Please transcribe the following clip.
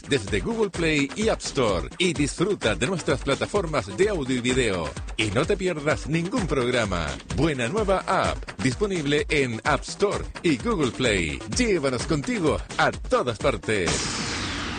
gratis desde Google Play y App Store y disfruta de nuestras plataformas de audio y video. Y no te pierdas ningún programa. Buena Nueva App, disponible en App Store y Google Play. Llévanos contigo a todas partes.